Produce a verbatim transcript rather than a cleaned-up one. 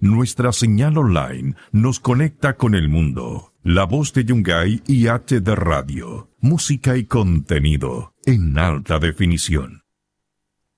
Nuestra señal online nos conecta con el mundo. La Voz de Yungay y H D Radio. Música y contenido en alta definición.